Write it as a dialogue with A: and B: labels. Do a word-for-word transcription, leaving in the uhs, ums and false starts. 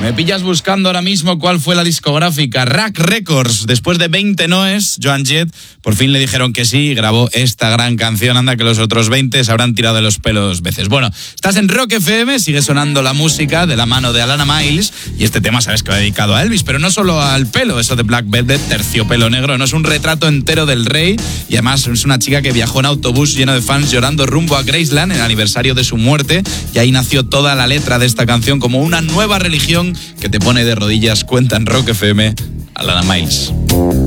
A: Me pillas buscando ahora mismo cuál fue la discográfica. Rack Records. Después de veinte noes, Joan Jett por fin le dijeron que sí y grabó esta gran canción. Anda que los otros veinte se habrán tirado de los pelos veces. Bueno, estás en Rock F M, sigue sonando la música de la mano de Alana Miles y este tema sabes que va dedicado a Elvis, pero no solo al pelo, eso de Black Velvet, terciopelo negro, no es un retrato entero del rey y además es una chica que viajó en autobús lleno de fans llorando rumbo a Graceland en el aniversario de su muerte y ahí nació toda la letra de esta canción como una nueva religión que te pone de rodillas. Cuenta en Rock F M Alana Miles.